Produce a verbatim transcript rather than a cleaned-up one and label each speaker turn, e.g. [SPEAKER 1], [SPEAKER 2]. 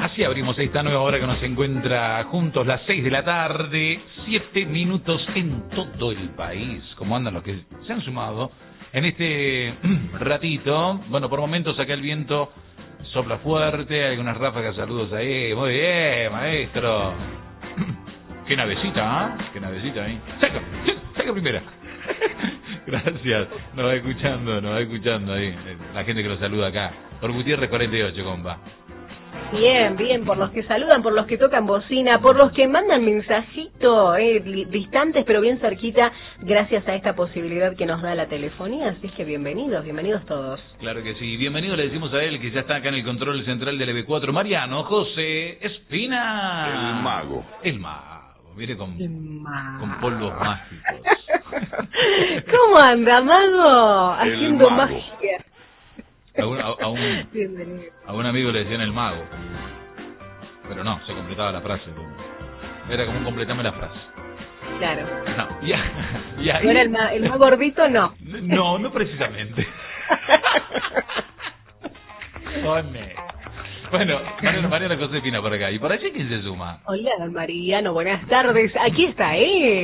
[SPEAKER 1] Así abrimos esta nueva hora que nos encuentra juntos las seis de la tarde, siete minutos en todo el país. ¿Cómo andan los que se han sumado en este ratito? Bueno, por momentos acá el viento sopla fuerte, hay unas ráfagas, saludos ahí. Muy bien, maestro. Qué navecita, ¿ah? ¿eh? Qué navecita ahí. Saca, saca primera. Gracias, nos va escuchando, nos va escuchando ahí. La gente que lo saluda acá. Por Gutiérrez cuarenta y ocho, compa.
[SPEAKER 2] Bien, bien, por los que saludan, por los que tocan bocina, por los que mandan mensajito, eh, distantes pero bien cerquita, gracias a esta posibilidad que nos da la telefonía, así que bienvenidos, bienvenidos todos.
[SPEAKER 1] Claro que sí, bienvenido le decimos a él que ya está acá en el control central del E V cuatro, Mariano José Espina.
[SPEAKER 3] El mago.
[SPEAKER 1] El mago, mire con,
[SPEAKER 2] mago.
[SPEAKER 1] con polvos mágicos.
[SPEAKER 2] ¿Cómo anda, mago? Haciendo
[SPEAKER 3] mago.
[SPEAKER 2] magia.
[SPEAKER 1] A un, a, a, un, a un amigo le decían el mago, pero no, se completaba la frase. Era como un completame la frase.
[SPEAKER 2] Claro.
[SPEAKER 1] No, ya, ya,
[SPEAKER 2] ¿No era el más, el más gordito? No.
[SPEAKER 1] No, no precisamente. Bueno, Mariana, Mariana Josefina por acá. ¿Y por allí quién se suma?
[SPEAKER 2] Hola, Mariano, buenas tardes. Aquí está, ¿eh?